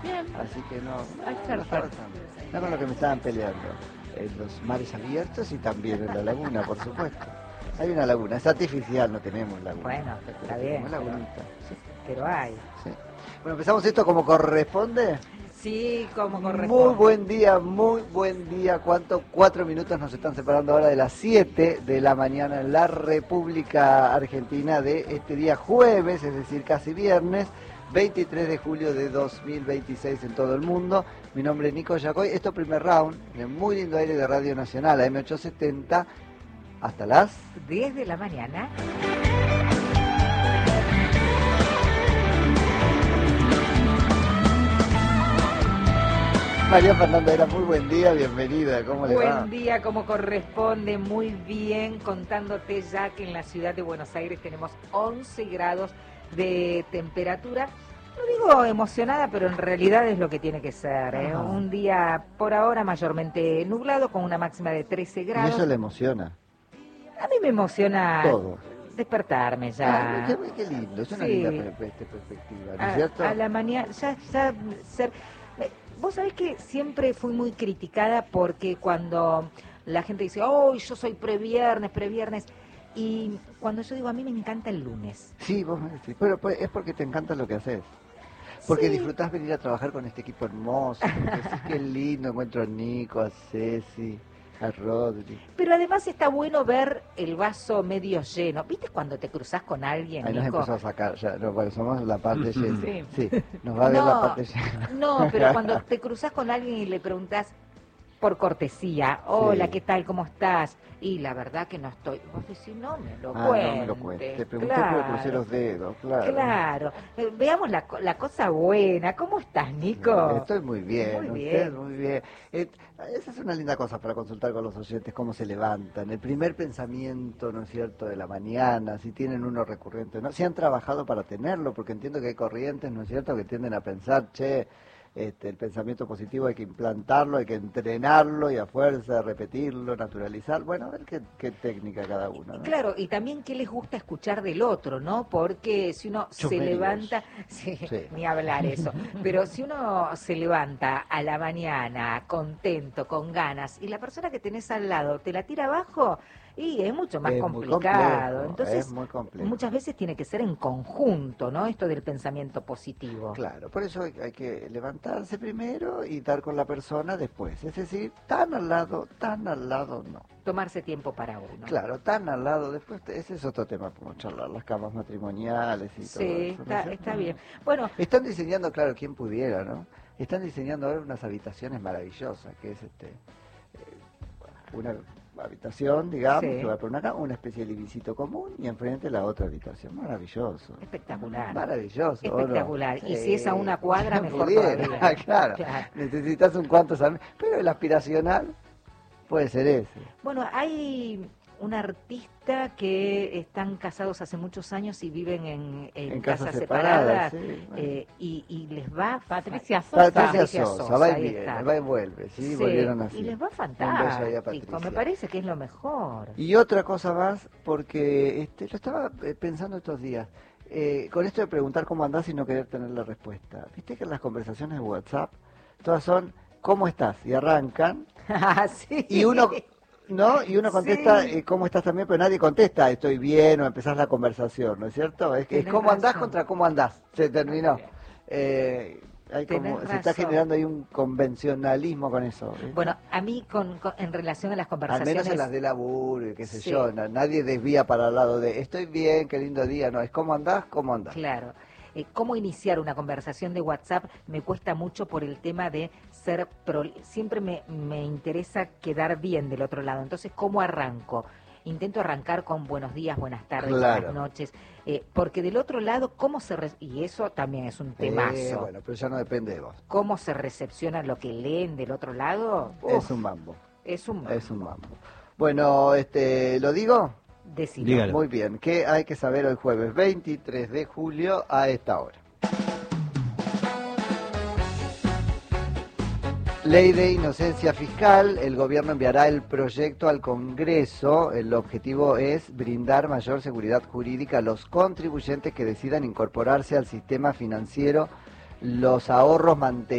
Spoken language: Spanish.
Bien. Así que no Ay, no estaba no con lo que me estaban peleando. En los mares abiertos y también en la laguna, por supuesto. Hay una laguna, es artificial, no tenemos laguna. Bueno, pero está bien. Tenemos lagunita, sí, Pero hay. sí. Bueno, empezamos esto como corresponde. Sí, como corresponde. Muy buen día. ¿Cuánto? 4 minutos nos están separando ahora de las 7 de la mañana en la República Argentina de este día jueves, es decir, casi viernes, 23 de julio de 2026 en todo el mundo. Mi nombre es Nico Yacoy. Esto es Primer Round, en el muy lindo aire de Radio Nacional, AM870, hasta las 10 de la mañana. María Fernanda Era, muy buen día, bienvenida, ¿cómo le va? Buen día, como corresponde, muy bien, contándote ya que en la ciudad de Buenos Aires tenemos 11 grados de temperatura. No digo emocionada, pero en realidad es lo que tiene que ser, ¿eh? Un día por ahora mayormente nublado con una máxima de 13 Y grados. eso le emociona. A mí me emociona Todo. despertarme ya. Qué lindo, es una Sí. linda perspectiva, ¿no es cierto? A la mañana, ya ser... Vos sabés que siempre fui muy criticada porque cuando la gente dice, oh, yo soy previernes, y cuando yo digo, a mí me encanta el lunes. Sí, vos me decís, pero pues, es porque te encanta lo que haces. Porque Sí. disfrutás venir a trabajar con este equipo hermoso, porque decís qué lindo, encuentro a Nico, a Ceci, a Rodri. Pero además está bueno ver el vaso medio lleno. ¿Viste cuando te cruzás con alguien, Ahí nos Nico? empezó a sacar, ya, no, bueno, somos la parte llena. Sí. Sí, nos va a ver la parte llena. No, pero cuando te cruzás con alguien y le preguntás por cortesía, hola, Sí. ¿qué tal? ¿Cómo estás? Y la verdad que no estoy. Vos decís, no me lo No me lo cuentes. Te pregunté, pero crucé los dedos, claro. Claro. Veamos la cosa buena. ¿Cómo estás, Nico? Estoy muy bien, Muy usted bien. muy bien. Esa es una linda cosa para consultar con los oyentes, cómo se levantan. El primer pensamiento, ¿no es cierto?, de la mañana, si tienen uno recurrente o no. Si han trabajado para tenerlo, porque entiendo que hay corrientes, ¿no es cierto?, que tienden a pensar, che, el pensamiento positivo hay que implantarlo, hay que entrenarlo y a fuerza de repetirlo, naturalizar. Bueno, a ver qué técnica cada uno, ¿no? Claro, y también qué les gusta escuchar del otro, ¿no? Porque si uno se Chusmeríos. levanta, sí, Sí. ni hablar eso, pero si uno se levanta a la mañana contento, con ganas, y la persona que tenés al lado te la tira abajo, y es mucho más Es muy complicado. complejo, Entonces, es muy complejo. muchas veces tiene que ser en conjunto, ¿no? Esto del pensamiento positivo. Claro, por eso hay que levantarse primero y dar con la persona después. Es decir, tan al lado no. Tomarse tiempo para uno. Claro, tan al lado después, ese es otro tema, como charlar las camas matrimoniales y todo Sí, eso. ¿no es cierto? está bien. Bueno, Están diseñando, claro, quien pudiera, ¿no? Están diseñando ahora unas habitaciones maravillosas, que es una habitación, digamos, Sí. que va por una cama, una especie de livicito común y enfrente la otra habitación. Maravilloso. espectacular. Maravilloso. ¿o no? Espectacular. Y Sí. si es a una cuadra, Si mejor pudiera, todavía. Claro. Claro. Necesitas un cuantos amigos. Pero el aspiracional puede ser ese. Bueno, hay un artista que están casados hace muchos años y viven en casas separadas, sí, bueno. y les va Patricia Sosa. Patricia Sosa, va y ahí viene, está. va y vuelve, sí, Sí, volvieron así. y les va Un beso ahí a fantástico, Patricia. me parece que es lo mejor. Y otra cosa más, porque lo estaba pensando estos días, con esto de preguntar cómo andás y no querer tener la respuesta. Viste que en las conversaciones de WhatsApp, todas son, ¿cómo estás? Y arrancan, Sí. y uno... ¿no? Y uno contesta, Sí. ¿cómo estás también? Pero nadie contesta, estoy bien, o empezás la conversación, ¿no es cierto? Es Tenés cómo andás razón. contra cómo andás, se terminó. Hay Tenés se está razón. generando ahí un convencionalismo con eso. ¿viste? Bueno, a mí en relación a las Al conversaciones... menos en las de laburo y qué sé Sí. yo, nadie desvía para el lado de, estoy bien, qué lindo día, no, es cómo andás, cómo andás. Claro. Cómo iniciar una conversación de WhatsApp me cuesta mucho por el tema de ser siempre me interesa quedar bien del otro lado. Entonces, ¿cómo arranco? Intento arrancar con buenos días, buenas tardes, Claro. buenas noches, porque del otro lado, y eso también es un temazo, Bueno, pero ya no depende de vos. cómo se recepciona lo que leen del otro lado, Es un mambo, es un es un mambo. Bueno, ¿lo digo? decilo. Dígalo. Muy bien, ¿qué hay que saber hoy jueves 23 de julio a esta hora? Ley de inocencia fiscal, el gobierno enviará el proyecto al Congreso. El objetivo es brindar mayor seguridad jurídica a los contribuyentes que decidan incorporarse al sistema financiero los ahorros mantenidos